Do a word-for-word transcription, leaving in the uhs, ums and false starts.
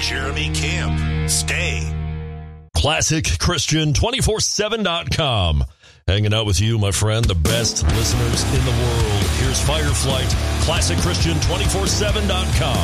Jeremy Camp. Stay. Classic Christian two forty-seven dot com. Hanging out with you, my friend, the best listeners in the world. Here's Fireflight, Classic Christian two forty-seven dot com.